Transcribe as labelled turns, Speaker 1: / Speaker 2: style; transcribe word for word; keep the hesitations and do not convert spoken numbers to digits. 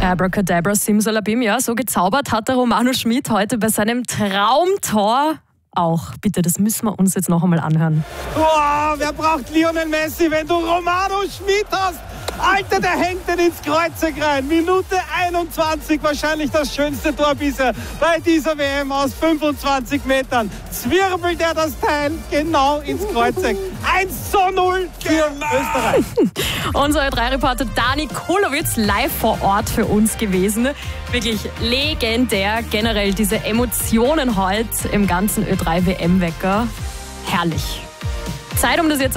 Speaker 1: Abracadabra, Simsalabim, ja, so gezaubert hat der Romano Schmid heute bei seinem Traumtor auch. Bitte, das müssen wir uns jetzt noch einmal anhören.
Speaker 2: Wow, wer braucht Lionel Messi, wenn du Romano Schmid hast? Alter, der hängt den ins Kreuzeck rein. Minute einundzwanzig, wahrscheinlich das schönste Tor bisher bei dieser W M aus fünfundzwanzig Metern. Zwirbelt er das Teil genau ins Kreuzeck. eins zu null für Österreich.
Speaker 1: Unser Ö drei Reporter Dani Kulowitz live vor Ort für uns gewesen. Wirklich legendär. Generell diese Emotionen heute im ganzen Ö drei W M-Wecker. Herrlich. Zeit, um das jetzt